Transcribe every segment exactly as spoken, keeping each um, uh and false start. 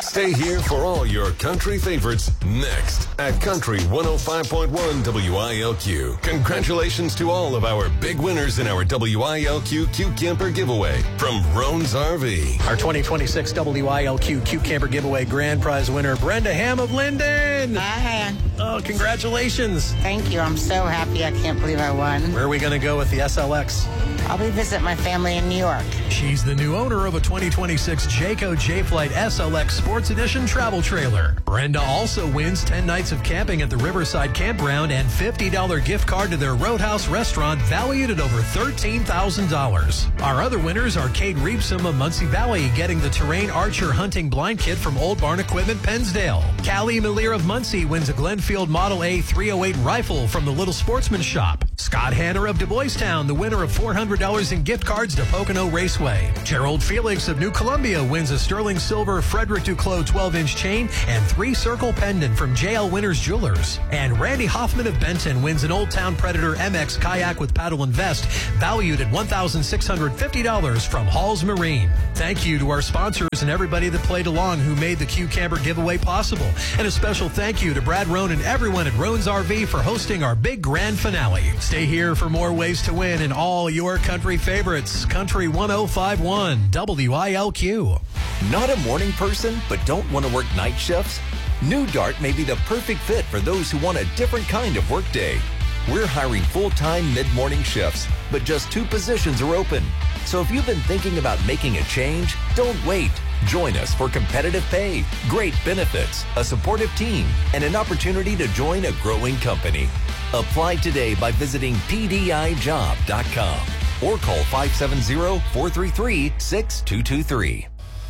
Stay here for all your country favorites next at Country one oh five point one W I L Q. Congratulations to all of our big winners in our W I L Q Q Camper giveaway from Roan's R V. Our twenty twenty-six W I L Q Q Camper giveaway grand prize winner, Brenda Ham of Linden. Hi. Oh, congratulations. Thank you. I'm so happy. I can't believe I won. Where are we going to go with the S L X? I'll be visiting my family in New York. She's the new owner of a twenty twenty-six Jayco J-Flight S L X Sports Edition travel trailer. Brenda also wins ten nights of camping at the Riverside Campground and fifty dollars gift card to their Roadhouse restaurant valued at over thirteen thousand dollars. Our other winners are Kate Reepsum of Muncie Valley getting the Terrain Archer Hunting Blind Kit from Old Barn Equipment, Pennsdale. Callie Malier of Muncie wins a Glenfield Model A three oh eight rifle from the Little Sportsman Shop. Scott Hanner of Du Bois Town, the winner of four hundred dollars in gift cards to Pocono Raceway. Gerald Felix of New Columbia wins a sterling silver Frederick Duclos twelve inch chain and three circle pendant from J L Winners Jewelers. And Randy Hoffman of Benton wins an Old Town Predator M X kayak with paddle and vest valued at one thousand six hundred fifty dollars from Halls Marine. Thank you to our sponsors and everybody that played along who made the Q Camper giveaway possible. And a special thank you to Brad Roan and everyone at Roan's R V for hosting our big grand finale. Stay here for more ways to win in all your country favorites. Country one oh five point one W I L Q. Not a morning person, but don't want to work night shifts? New Dart may be the perfect fit for those who want a different kind of workday. We're hiring full-time mid-morning shifts, but just two positions are open. So if you've been thinking about making a change, don't wait. Join us for competitive pay, great benefits, a supportive team, and an opportunity to join a growing company. Apply today by visiting P D I job dot com or call five seven zero, four three three, six two two three.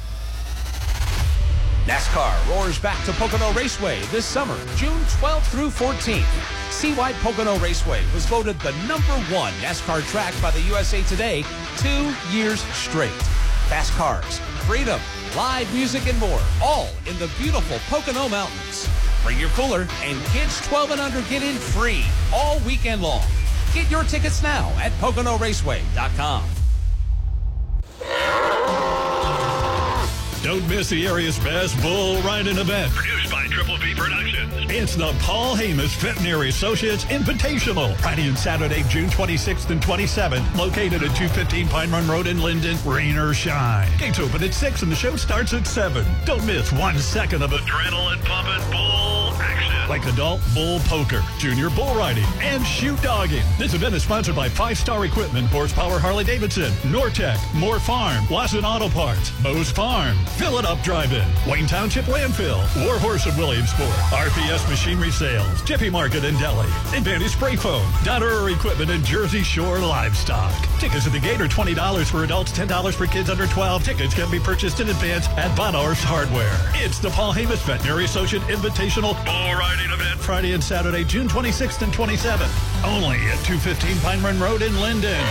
NASCAR roars back to Pocono Raceway this summer, June twelfth through fourteenth. C Y Pocono Raceway was voted the number one NASCAR track by the U S A Today two years straight. Fast cars, freedom, live music, and more, all in the beautiful Pocono Mountains. Bring your cooler, and kids twelve and under get in free all weekend long. Get your tickets now at Pocono Raceway dot com. Don't miss the area's best bull riding event. Produced by Triple B Productions. It's the Paul Hamas Veterinary Associates Invitational. Friday and Saturday, June twenty-sixth and twenty-seventh. Located at two fifteen Pine Run Road in Linden. Rain or shine. Gates open at six and the show starts at seven. Don't miss one second of adrenaline pumping bull action. Like adult bull poker, junior bull riding, and shoot dogging. This event is sponsored by Five Star Equipment, Horsepower Harley-Davidson, Nortec, Moore Farm, Wasson Auto Parts, Bose Farm, Fill It Up Drive-In, Wayne Township Landfill, Warhorse of Williamsport, R P S Machinery Sales, Jiffy Market in Delhi, Advantage Spray Foam, Donner Equipment, and Jersey Shore Livestock. Tickets at the gate are twenty dollars for adults, ten dollars for kids under twelve. Tickets can be purchased in advance at Bonhorse Hardware. It's the Paul Hamas Veterinary Associate Invitational Bull Riding Event Friday and Saturday, June twenty-sixth and twenty-seventh. Only at two fifteen Pine Run Road in Linden.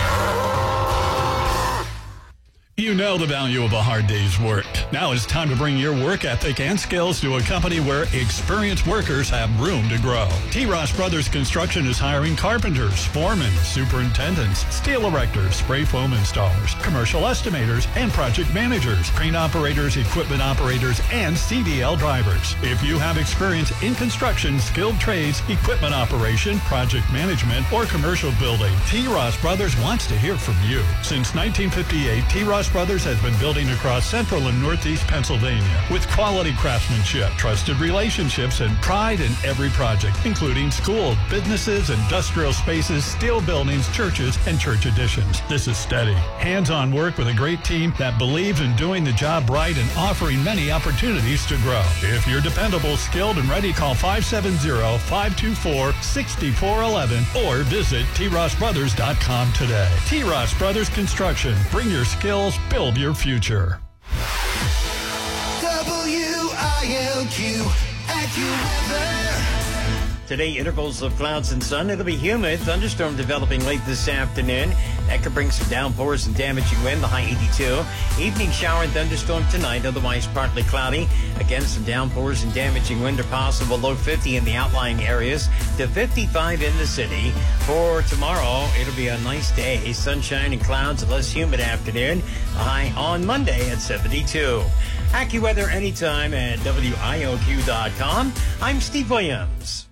You know the value of a hard day's work. Now it's time to bring your work ethic and skills to a company where experienced workers have room to grow. T. Ross Brothers Construction is hiring carpenters, foremen, superintendents, steel erectors, spray foam installers, commercial estimators, and project managers, crane operators, equipment operators, and C D L drivers. If you have experience in construction, skilled trades, equipment operation, project management, or commercial building, T. Ross Brothers wants to hear from you. Since nineteen fifty-eight, T. Ross Brothers has been building across central and northeast Pennsylvania with quality craftsmanship, trusted relationships, and pride in every project, including schools, businesses, industrial spaces, steel buildings, churches, and church additions. This is steady, hands-on work with a great team that believes in doing the job right and offering many opportunities to grow. If you're dependable, skilled, and ready, call five seven zero, five two four, six four one one or visit T Ross Brothers dot com today. T. Ross Brothers Construction. Bring your skills, build your future. W I L Q AccuWeather. Today, intervals of clouds and sun. It'll be humid. Thunderstorm developing late this afternoon. That could bring some downpours and damaging wind, the high eighty-two. Evening shower and thunderstorm tonight, otherwise partly cloudy. Again, some downpours and damaging wind are possible. Low fifty in the outlying areas to fifty-five in the city. For tomorrow, it'll be a nice day. Sunshine and clouds, a less humid afternoon. A high on Monday at seventy-two. AccuWeather anytime at W I L Q dot com. I'm Steve Williams.